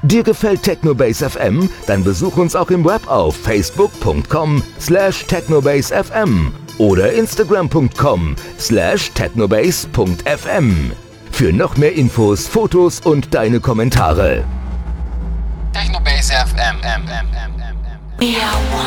Dir gefällt Technobase FM? Dann besuch uns auch im Web auf facebook.com/technobasefm oder instagram.com/technobase.fm. Für noch mehr Infos, Fotos und deine Kommentare. Technobase FM.